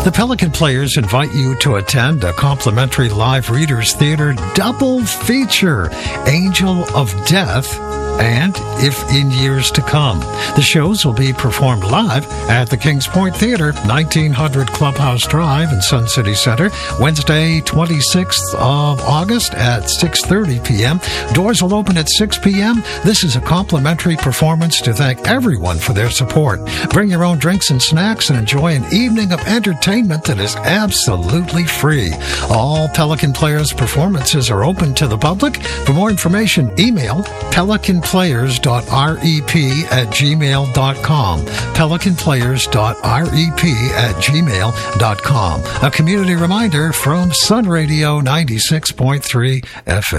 The Pelican Players invite you to attend a complimentary live Readers Theater double feature, Angel of Death and If in Years to Come. The shows will be performed live at the Kings Point Theater, 1900 Clubhouse Drive in Sun City Center, Wednesday, 26th of August at 6:30 p.m. Doors will open at 6 p.m. This is a complimentary performance to thank everyone for their support. Bring your own drinks and snacks and enjoy an evening of entertainment that is absolutely free. All Pelican Players performances are open to the public. For more information, email pelicanplayers.rep@gmail.com. pelicanplayers.rep@gmail.com. A community reminder from Sun Radio 96.3 FM.